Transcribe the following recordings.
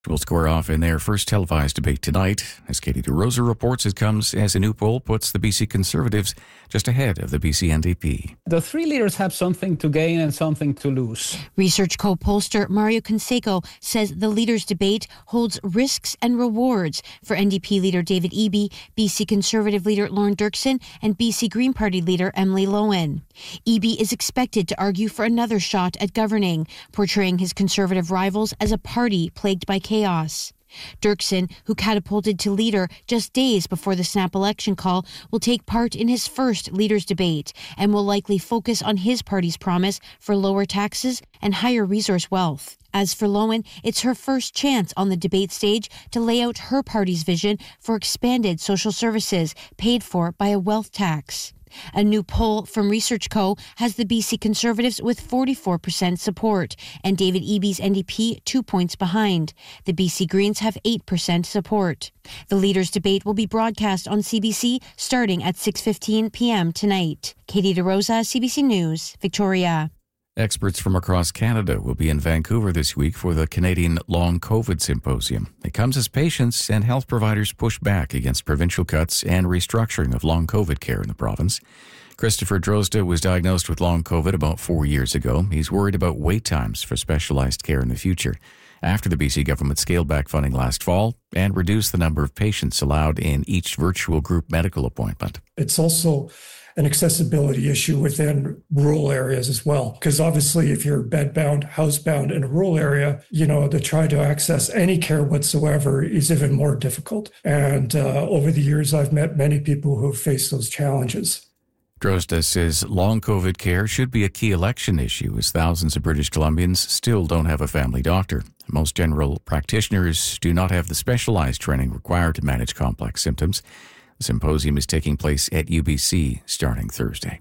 will square off in their first televised debate tonight. As Katie DeRosa reports, it comes as a new poll puts the BC Conservatives just ahead of the BC NDP. The three leaders have something to gain and something to lose. Research co-pollster Mario Canseco says the leaders' debate holds risks and rewards for NDP leader David Eby, BC Conservative leader Lorne Dirksen, and BC Green Party leader Emily Lowen. Eby is expected to argue for another shot at governing, portraying his Conservative rivals as a party plagued by chaos. Dirksen, who catapulted to leader just days before the snap election call, will take part in his first leaders' debate and will likely focus on his party's promise for lower taxes and higher resource wealth. As for Lowen, it's her first chance on the debate stage to lay out her party's vision for expanded social services paid for by a wealth tax. A new poll from Research Co. has the BC Conservatives with 44% support and David Eby's NDP 2 points behind. The BC Greens have 8% support. The leaders' debate will be broadcast on CBC starting at 6:15 p.m. tonight. Katie DeRosa, CBC News, Victoria. Experts from across Canada will be in Vancouver this week for the Canadian Long COVID Symposium. It comes as patients and health providers push back against provincial cuts and restructuring of long COVID care in the province. Christopher Drozda was diagnosed with long COVID about 4 years ago. He's worried about wait times for specialized care in the future after the BC government scaled back funding last fall and reduced the number of patients allowed in each virtual group medical appointment. It's also an accessibility issue within rural areas as well. Because obviously, if you're bedbound, housebound in a rural area, to try to access any care whatsoever is even more difficult. And over the years, I've met many people who have faced those challenges. Drozda says long COVID care should be a key election issue as thousands of British Columbians still don't have a family doctor. Most general practitioners do not have the specialized training required to manage complex symptoms. The symposium is taking place at UBC starting Thursday.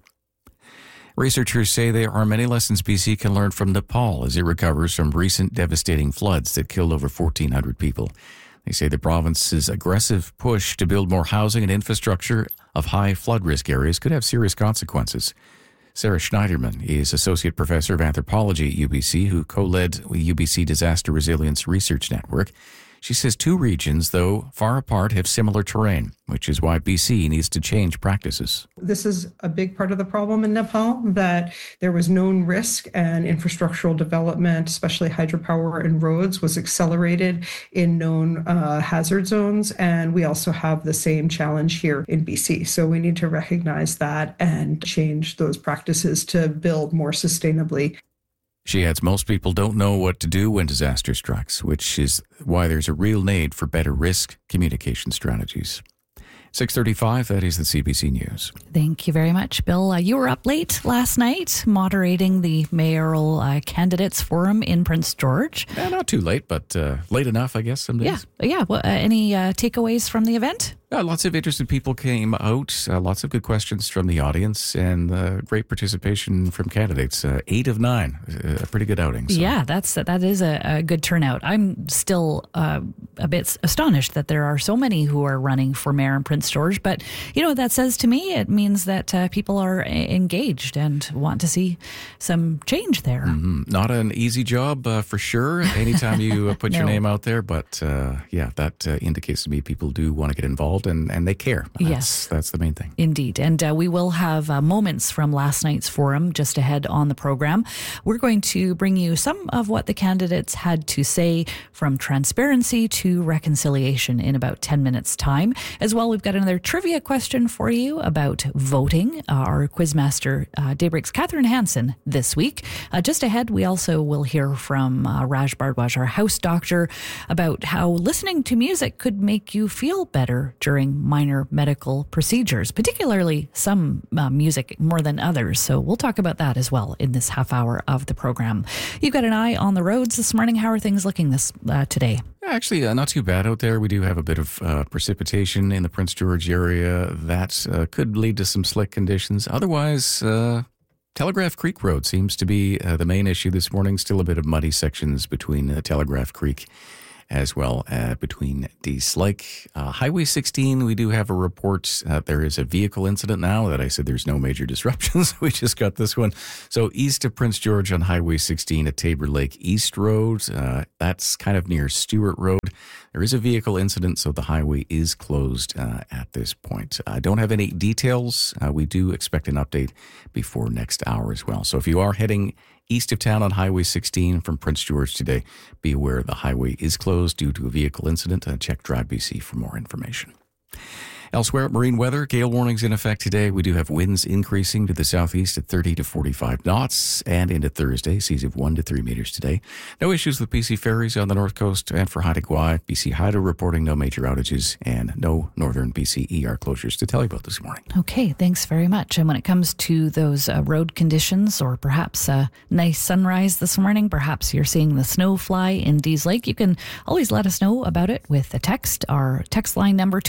Researchers say there are many lessons BC can learn from Nepal as it recovers from recent devastating floods that killed over 1,400 people. They say the province's aggressive push to build more housing and infrastructure of high flood risk areas could have serious consequences. Sarah Schneiderman is Associate Professor of Anthropology at UBC, who co-led the UBC Disaster Resilience Research Network. She says two regions, though far apart, have similar terrain, which is why BC needs to change practices. This is a big part of the problem in Nepal, that there was known risk and infrastructural development, especially hydropower and roads, was accelerated in known hazard zones. And we also have the same challenge here in BC. So we need to recognize that and change those practices to build more sustainably. She adds most people don't know what to do when disaster strikes, which is why there's a real need for better risk communication strategies. 6:35, that is the CBC News. Thank you very much, Bill. You were up late last night moderating the mayoral candidates forum in Prince George. Not too late, but late enough, I guess, some days. Yeah. Well, any takeaways from the event? Lots of interested people came out, lots of good questions from the audience, and great participation from candidates. 8 of 9, a pretty good outing. So. Yeah, that is a good turnout. I'm still a bit astonished that there are so many who are running for mayor in Prince George, but what that says to me, it means that people are engaged and want to see some change there. Mm-hmm. Not an easy job for sure, anytime you put your name out there, but that indicates to me people do want to get involved. And they care. That's the main thing. Indeed. And we will have moments from last night's forum just ahead on the program. We're going to bring you some of what the candidates had to say, from transparency to reconciliation, in about 10 minutes' time. As well, we've got another trivia question for you about voting. Our quizmaster, Daybreak's Catherine Hansen, this week. Just ahead, we also will hear from Raj Bardwaj, our house doctor, about how listening to music could make you feel better during minor medical procedures, particularly some music more than others. So we'll talk about that as well in this half hour of the program. You've got an eye on the roads this morning. How are things looking today? Actually, not too bad out there. We do have a bit of precipitation in the Prince George area. That could lead to some slick conditions. Otherwise, Telegraph Creek Road seems to be the main issue this morning. Still a bit of muddy sections between Telegraph Creek as well between Dease Lake. Highway 16, we do have a report. There is a vehicle incident now that I said there's no major disruptions. We just got this one. So east of Prince George on Highway 16 at Tabor Lake East Road. That's kind of near Stewart Road. There is a vehicle incident, so the highway is closed at this point. I don't have any details. We do expect an update before next hour as well. So if you are heading east of town on Highway 16 from Prince George today, be aware the highway is closed due to a vehicle incident. Check Drive BC for more information. Elsewhere, marine weather, gale warnings in effect today. We do have winds increasing to the southeast at 30 to 45 knots, and into Thursday, seas of 1 to 3 meters today. No issues with BC ferries on the north coast, and for Haida Gwaii, BC Hydro reporting no major outages and no northern BC ER closures to tell you about this morning. Okay, thanks very much. And when it comes to those road conditions, or perhaps a nice sunrise this morning, perhaps you're seeing the snow fly in Dease Lake, you can always let us know about it with a text. Our text line number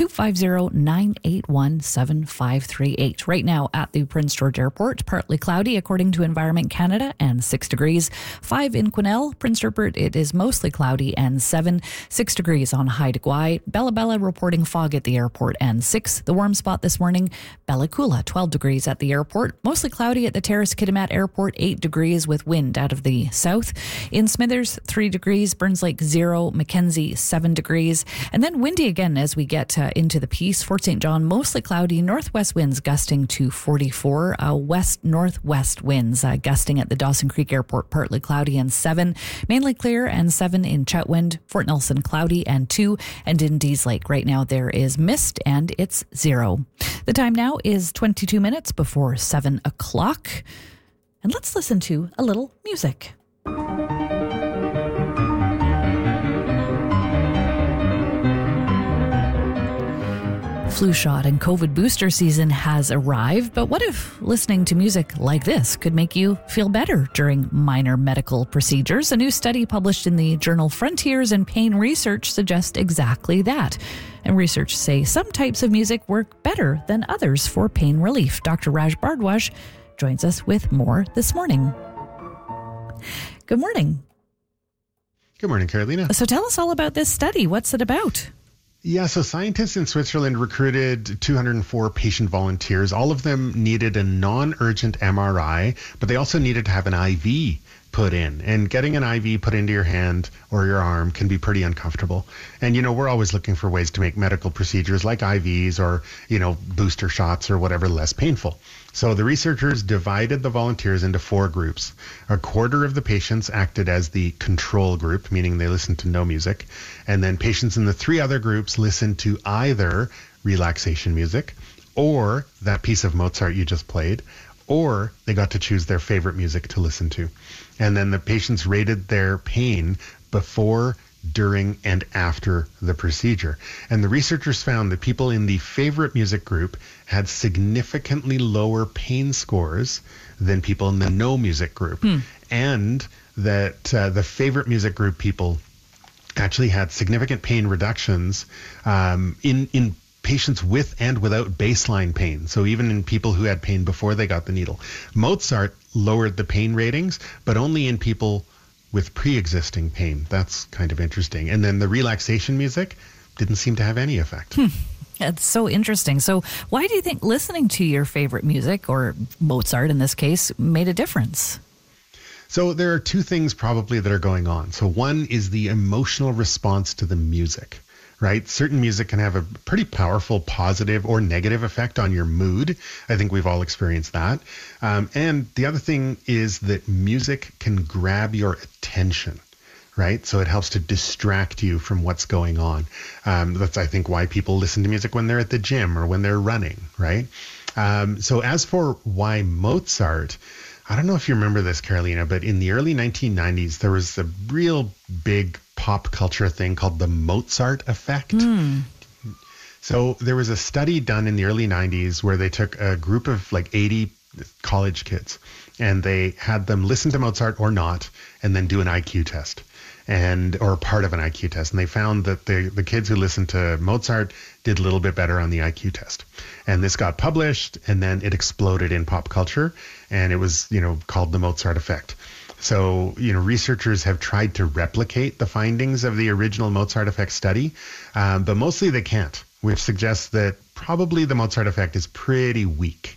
250-981-7538. Right now at the Prince George Airport, partly cloudy according to Environment Canada and 6 degrees. 5 in Quesnel. Prince Rupert, it is mostly cloudy and 6 degrees on Haida Gwaii. Bella Bella reporting fog at the airport and 6. The warm spot this morning, Bella Coola, 12 degrees at the airport. Mostly cloudy at the Terrace Kitimat Airport, 8 degrees with wind out of the south. In Smithers, 3 degrees. Burns Lake 0. Mackenzie, 7 degrees. And then windy again as we get into the Peace. Fort St. John, mostly cloudy. Northwest winds gusting to 44. West-northwest winds gusting at the Dawson Creek Airport, partly cloudy and 7. Mainly clear and 7 in Chetwynd. Fort Nelson, cloudy and 2. And in Dease Lake, right now there is mist and it's 0. The time now is 22 minutes before 7 o'clock. And let's listen to a little music. Flu shot and COVID booster season has arrived, but what if listening to music like this could make you feel better during minor medical procedures? A new study published in the journal Frontiers in Pain Research suggests exactly that. And research say some types of music work better than others for pain relief. Dr. Raj Bhardwaj joins us with more this morning. Good morning. Good morning, Carolina. So tell us all about this study. What's it about? Yeah, so scientists in Switzerland recruited 204 patient volunteers. All of them needed a non-urgent MRI, but they also needed to have an IV put in. And getting an IV put into your hand or your arm can be pretty uncomfortable. And, we're always looking for ways to make medical procedures like IVs or, booster shots or whatever less painful. So the researchers divided the volunteers into 4 groups. A quarter of the patients acted as the control group, meaning they listened to no music. And then patients in the 3 other groups listened to either relaxation music or that piece of Mozart you just played, or they got to choose their favorite music to listen to. And then the patients rated their pain before, during, and after the procedure. And the researchers found that people in the favorite music group had significantly lower pain scores than people in the no music group. And that the favorite music group people actually had significant pain reductions in patients with and without baseline pain. So even in people who had pain before they got the needle. Mozart lowered the pain ratings, but only in people with pre-existing pain. That's kind of interesting. And then the relaxation music didn't seem to have any effect. That's so interesting. So why do you think listening to your favorite music, or Mozart in this case, made a difference? So there are 2 things probably that are going on. So one is the emotional response to the music, right? Certain music can have a pretty powerful positive or negative effect on your mood. I think we've all experienced that. And the other thing is that music can grab your attention, right? So it helps to distract you from what's going on. That's, I think, why people listen to music when they're at the gym or when they're running, right? So as for why Mozart, I don't know if you remember this, Carolina, but in the early 1990s, there was a real big pop culture thing called the Mozart effect. So there was a study done in the early 90s where they took a group of like 80 college kids and they had them listen to Mozart or not, and then do an IQ test or part of an IQ test. And they found that the kids who listened to Mozart did a little bit better on the IQ test. And this got published, and then it exploded in pop culture, and it was, called the Mozart effect. So, researchers have tried to replicate the findings of the original Mozart effect study, but mostly they can't, which suggests that probably the Mozart effect is pretty weak.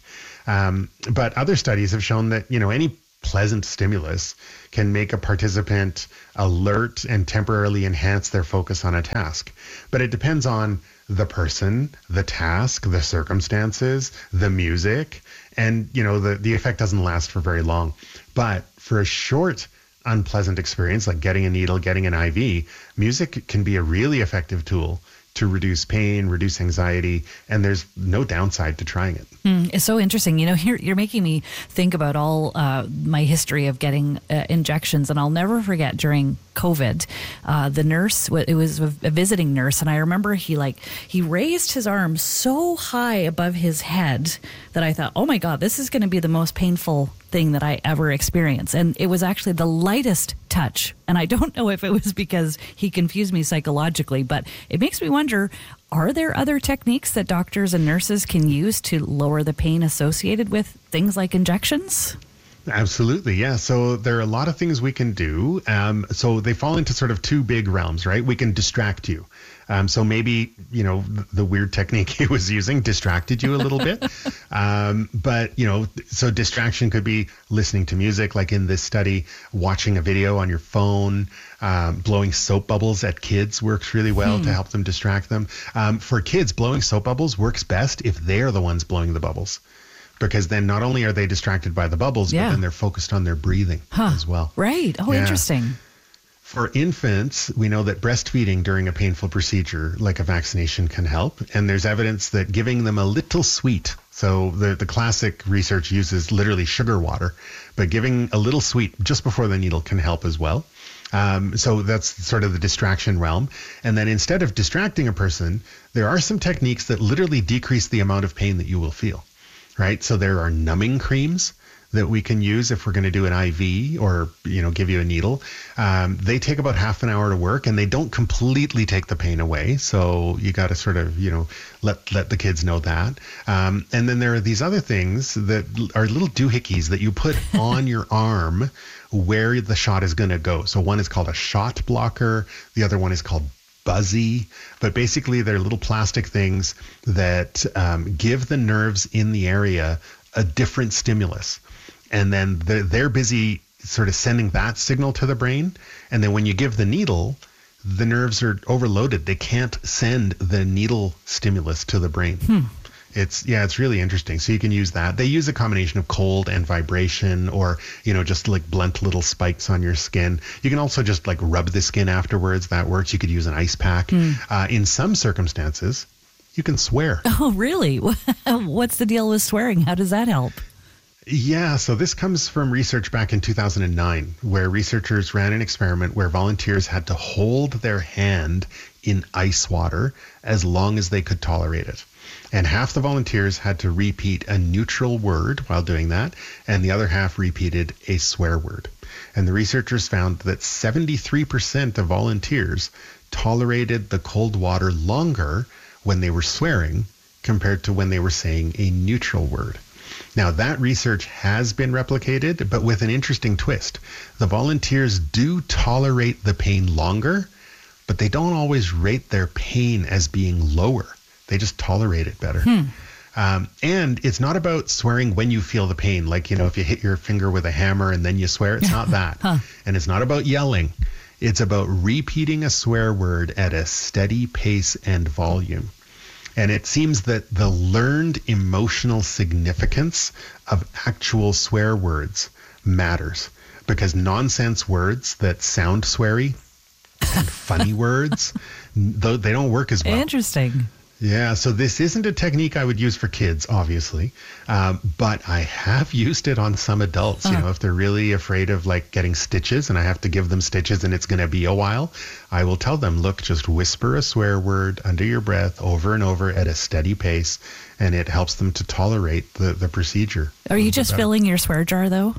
But other studies have shown that, any pleasant stimulus can make a participant alert and temporarily enhance their focus on a task. But it depends on the person, the task, the circumstances, the music, and, the effect doesn't last for very long. But for a short, unpleasant experience, like getting a needle, getting an IV, music can be a really effective tool to reduce pain, reduce anxiety, and there's no downside to trying it. It's so interesting. You're making me think about all my history of getting injections, and I'll never forget during COVID, the nurse, it was a visiting nurse, and I remember he raised his arm so high above his head that I thought, oh my God, this is going to be the most painful thing that I ever experienced. And it was actually the lightest touch. And I don't know if it was because he confused me psychologically, but it makes me wonder, are there other techniques that doctors and nurses can use to lower the pain associated with things like injections? Absolutely, yeah. So there are a lot of things we can do. So they fall into sort of two big realms, right? We can distract you. So maybe, the weird technique he was using distracted you a little bit. But, so distraction could be listening to music, like in this study, watching a video on your phone, blowing soap bubbles at kids works really well to help them distract them. For kids, blowing soap bubbles works best if they're the ones blowing the bubbles. Because then not only are they distracted by the bubbles, but then they're focused on their breathing as well. Right. Oh, interesting. For infants, we know that breastfeeding during a painful procedure, like a vaccination, can help. And there's evidence that giving them a little sweet, so the classic research uses literally sugar water, but giving a little sweet just before the needle can help as well. So that's sort of the distraction realm. And then instead of distracting a person, there are some techniques that literally decrease the amount of pain that you will feel. Right. So there are numbing creams that we can use if we're going to do an IV or, give you a needle. They take about half an hour to work and they don't completely take the pain away. So you got to sort of, let the kids know that. And then there are these other things that are little doohickeys that you put on your arm where the shot is going to go. So one is called a shot blocker. The other one is called Buzzy, but basically they're little plastic things that give the nerves in the area a different stimulus. And then they're busy sort of sending that signal to the brain. And then when you give the needle, the nerves are overloaded. They can't send the needle stimulus to the brain. It's really interesting. So you can use that. They use a combination of cold and vibration, or, just like blunt little spikes on your skin. You can also just like rub the skin afterwards. That works. You could use an ice pack. In some circumstances, you can swear. Oh, really? What's the deal with swearing? How does that help? Yeah, so this comes from research back in 2009, where researchers ran an experiment where volunteers had to hold their hand in ice water as long as they could tolerate it. And half the volunteers had to repeat a neutral word while doing that, and the other half repeated a swear word. And the researchers found that 73% of volunteers tolerated the cold water longer when they were swearing compared to when they were saying a neutral word. Now, that research has been replicated, but with an interesting twist. The volunteers do tolerate the pain longer, but they don't always rate their pain as being lower. They just tolerate it better. And it's not about swearing when you feel the pain. Like, if you hit your finger with a hammer and then you swear, it's not that. And it's not about yelling. It's about repeating a swear word at a steady pace and volume. And it seems that the learned emotional significance of actual swear words matters, because nonsense words that sound sweary and funny words, they don't work as well. Interesting. Yeah, so this isn't a technique I would use for kids, obviously, but I have used it on some adults. If they're really afraid of like getting stitches and I have to give them stitches and it's going to be a while, I will tell them, look, just whisper a swear word under your breath over and over at a steady pace, and it helps them to tolerate the procedure. Are you just filling your swear jar, though?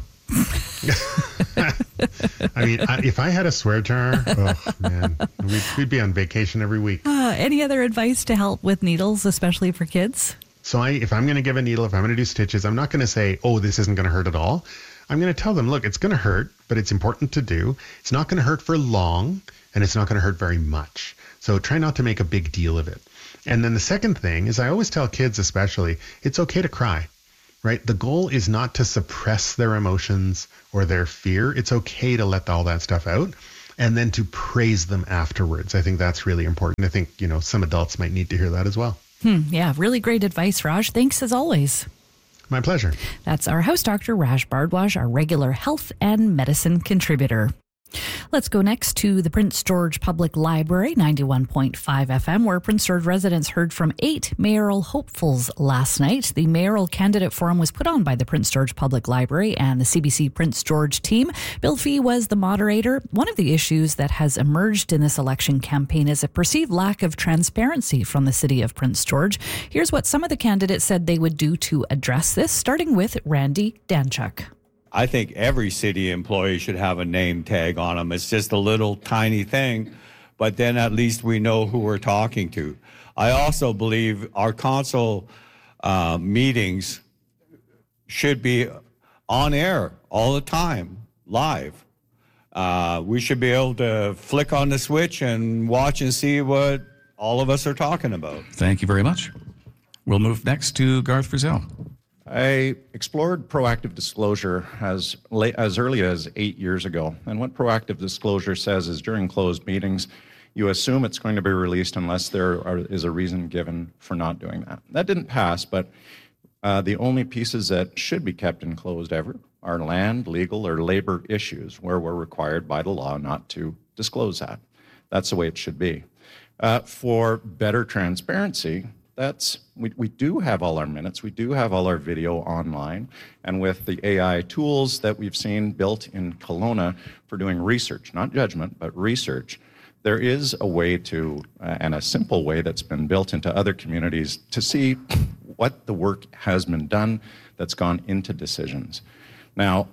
I mean, if I had a swear jar, oh man, we'd be on vacation every week. Any other advice to help with needles, especially for kids? So if I'm going to give a needle, if I'm going to do stitches, I'm not going to say, oh, this isn't going to hurt at all. I'm going to tell them, look, it's going to hurt, but it's important to do. It's not going to hurt for long, and it's not going to hurt very much. So try not to make a big deal of it. And then the second thing is, I always tell kids especially, it's okay to cry, right? The goal is not to suppress their emotions or their fear. It's okay to let all that stuff out and then to praise them afterwards. I think that's really important. I think, some adults might need to hear that as well. Yeah, really great advice, Raj. Thanks as always. My pleasure. That's our house doctor, Raj Bhardwaj, our regular health and medicine contributor. Let's go next to the Prince George Public Library, 91.5 FM, where Prince George residents heard from 8 mayoral hopefuls last night. The mayoral candidate forum was put on by the Prince George Public Library and the CBC Prince George team. Bill Fee was the moderator. One of the issues that has emerged in this election campaign is a perceived lack of transparency from the city of Prince George. Here's what some of the candidates said they would do to address this, starting with Randy Danchuk. I think every city employee should have a name tag on them. It's just a little tiny thing, but then at least we know who we're talking to. I also believe our council meetings should be on air all the time, live. We should be able to flick on the switch and watch and see what all of us are talking about. Thank you very much. We'll move next to Garth Frizzell. I explored proactive disclosure as early as 8 years ago. And what proactive disclosure says is during closed meetings, you assume it's going to be released unless there is a reason given for not doing that. That didn't pass, but the only pieces that should be kept in closed ever are land, legal, or labor issues where we're required by the law not to disclose that. That's the way it should be. For better transparency, we do have all our minutes, we do have all our video online, and with the AI tools that we've seen built in Kelowna for doing research, not judgment, but research, there is a way to, and a simple way that's been built into other communities to see what the work has been done that's gone into decisions. Now,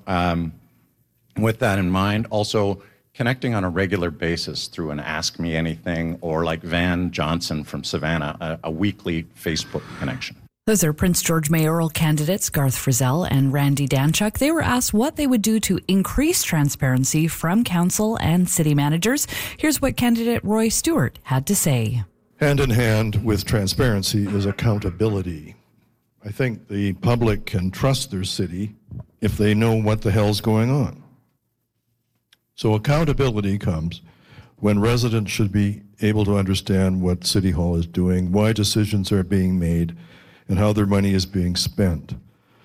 with that in mind, also connecting on a regular basis through an Ask Me Anything or like Van Johnson from Savannah, a weekly Facebook connection. Those are Prince George mayoral candidates Garth Frizzell and Randy Danchuk. They were asked what they would do to increase transparency from council and city managers. Here's what candidate Roy Stewart had to say. Hand in hand with transparency is accountability. I think the public can trust their city if they know what the hell's going on. So accountability comes when residents should be able to understand what City Hall is doing, why decisions are being made, and how their money is being spent.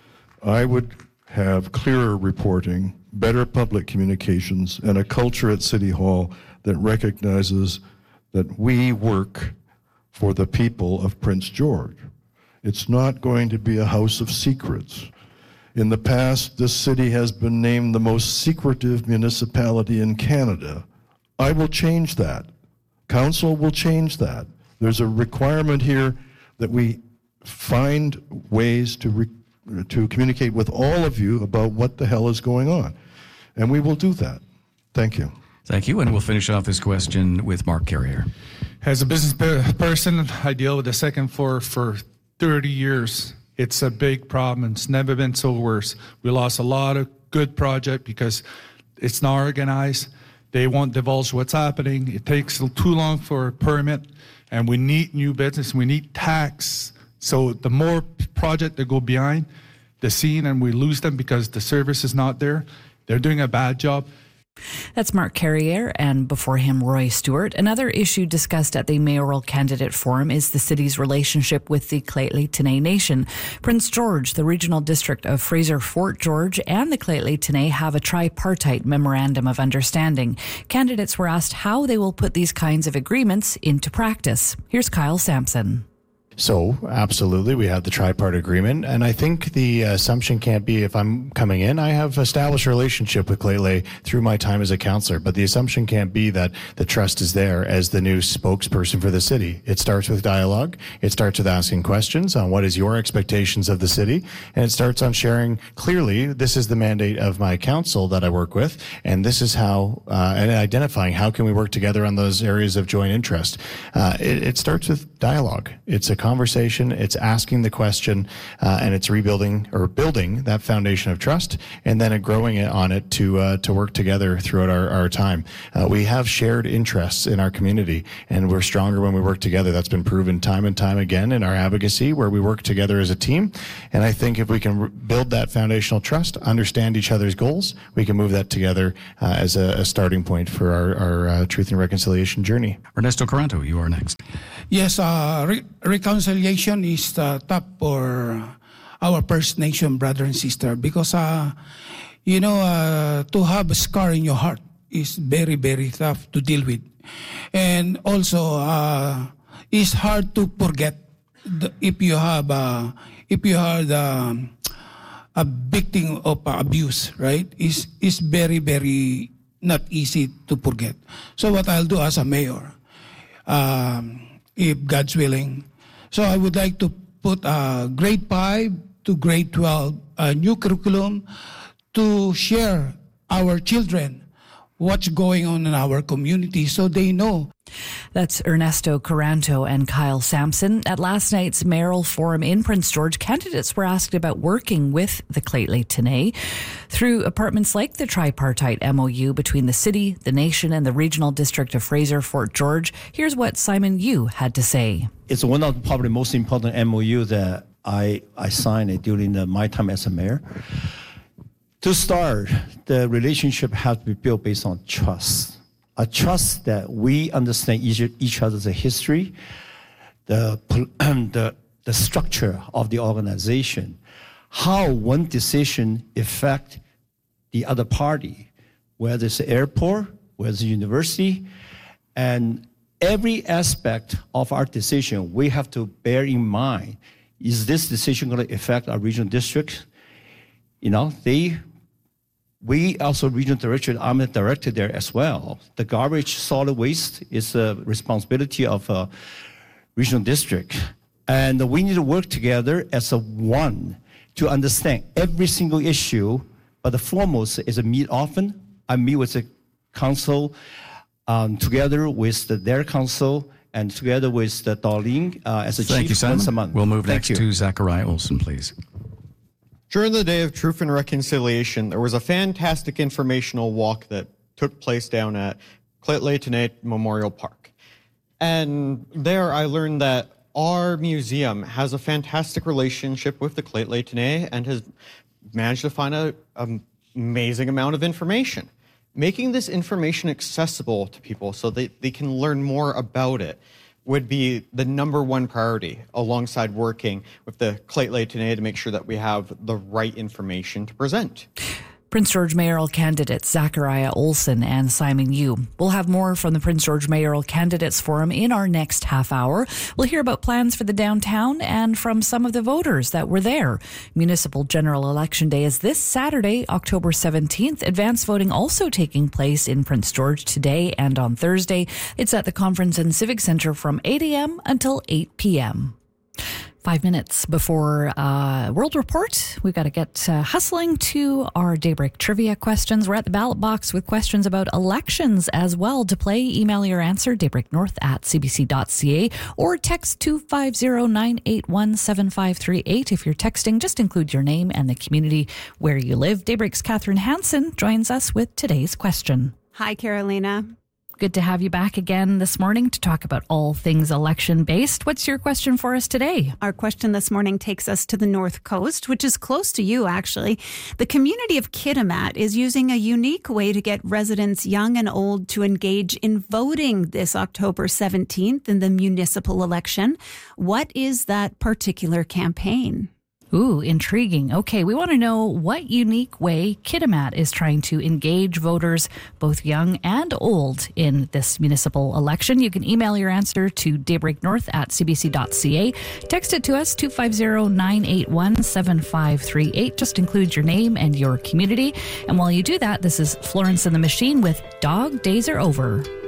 I would have clearer reporting, better public communications, and a culture at City Hall that recognizes that we work for the people of Prince George. It's not going to be a house of secrets. In the past, this city has been named the most secretive municipality in Canada. I will change that. Council will change that. There's a requirement here that we find ways to communicate with all of you about what the hell is going on. And we will do that. Thank you. Thank you. And we'll finish off this question with Mark Carrier. As a business person, I deal with the second floor for 30 years. It's a big problem. It's never been so worse. We lost a lot of good project because it's not organized. They won't divulge what's happening. It takes too long for a permit, and we need new business. We need tax. So the more project that go behind the scene and we lose them because the service is not there, they're doing a bad job. That's Mark Carrier, and before him, Roy Stewart. Another issue discussed at the mayoral candidate forum is the city's relationship with the Lheidli T'enneh Nation. Prince George, the regional district of Fraser Fort George, and the Lheidli T'enneh have a tripartite memorandum of understanding. Candidates were asked how they will put these kinds of agreements into practice. Here's Kyle Sampson. So, absolutely, we have the tripart agreement, and I think the assumption can't be if I'm coming in, I have established a relationship with Lheidli through my time as a councillor, but the assumption can't be that the trust is there as the new spokesperson for the city. It starts with dialogue, it starts with asking questions on what is your expectations of the city, and it starts on sharing clearly, this is the mandate of my council that I work with, and this is how, and identifying how can we work together on those areas of joint interest. It starts with dialogue. It's a conversation, it's asking the question, and it's rebuilding or building that foundation of trust, and then growing it on it to work together throughout our time. We have shared interests in our community, and we're stronger when we work together. That's been proven time and time again in our advocacy, where we work together as a team. And I think if we can build that foundational trust, understand each other's goals, we can move that together as a starting point for our Truth and Reconciliation journey. Ernesto Caranto, you are next. Yes, reconciliation is top for our First Nation brother and sister, because to have a scar in your heart is very, very tough to deal with. And also, it's hard to forget if you are a victim of abuse, right? It's very, very not easy to forget. So what I'll do as a mayor, if God's willing, so I would like to put grade 5 to grade 12 a new curriculum to share our children what's going on in our community so they know. That's Ernesto Caranto and Kyle Sampson. At last night's mayoral forum in Prince George, candidates were asked about working with the Lheidli T'enneh through appointments like the tripartite MOU between the city, the nation, and the regional district of Fraser-Fort George. Here's what Simon Yu had to say. It's one of probably the most important MOU that I signed during my time as a mayor. To start, the relationship has to be built based on trust. A trust that we understand each other's history, the structure of the organization, how one decision affects the other party, whether it's the airport, whether it's the university, and every aspect of our decision, we have to bear in mind, is this decision going to affect our regional district? We also regional director, I'm a director there as well. The garbage, solid waste is a responsibility of a regional district. And we need to work together as a one to understand every single issue. But the foremost is to meet often. I meet with the council together with their council and together with the Darlene as a Thank chief you, once a month. We'll move Thank next to Zachariah Olsen, please. During the Day of Truth and Reconciliation, there was a fantastic informational walk that took place down at Lheidli T'enneh Memorial Park. And there I learned that our museum has a fantastic relationship with the Lheidli T'enneh and has managed to find an amazing amount of information. Making this information accessible to people so that they can learn more about it would be the number one priority, alongside working with the Lheidli T'enneh to make sure that we have the right information to present. Prince George mayoral candidates Zachariah Olsen and Simon Yu. We'll have more from the Prince George Mayoral Candidates Forum in our next half hour. We'll hear about plans for the downtown and from some of the voters that were there. Municipal General Election Day is this Saturday, October 17th. Advance voting also taking place in Prince George today and on Thursday. It's at the Conference and Civic Centre from 8 a.m. until 8 p.m. 5 minutes before World Report, we've got to get hustling to our Daybreak trivia questions. We're at the ballot box with questions about elections as well. To play, email your answer, daybreaknorth@cbc.ca, or text 250-981-7538. If you're texting, just include your name and the community where you live. Daybreak's Catherine Hansen joins us with today's question. Hi, Carolina. Good to have you back again this morning to talk about all things election-based. What's your question for us today? Our question this morning takes us to the North Coast, which is close to you, actually. The community of Kitimat is using a unique way to get residents young and old to engage in voting this October 17th in the municipal election. What is that particular campaign? Ooh, intriguing. Okay, we want to know what unique way Kitimat is trying to engage voters, both young and old, in this municipal election. You can email your answer to daybreaknorth@cbc.ca. Text it to us, 250-981-7538. Just include your name and your community. And while you do that, this is Florence and the Machine with Dog Days Are Over.